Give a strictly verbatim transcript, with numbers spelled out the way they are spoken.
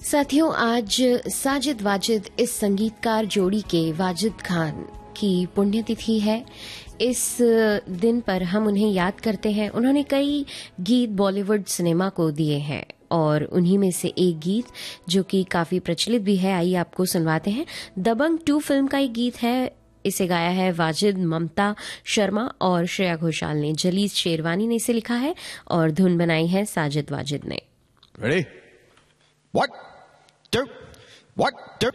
साथियों, आज साजिद वाजिद इस संगीतकार जोड़ी के वाजिद खान की पुण्यतिथि है। इस दिन पर हम उन्हें याद करते हैं। उन्होंने कई गीत बॉलीवुड सिनेमा को दिए हैं और उन्हीं में से एक गीत जो कि काफी प्रचलित भी है, आइए आपको सुनवाते हैं। दबंग टू फिल्म का एक गीत है। इसे गाया है वाजिद, ममता शर्मा और श्रेया घोषाल ने। जलीस शेरवानी ने इसे लिखा है और धुन बनाई है साजिद वाजिद ने। Ready? One, two, one, two.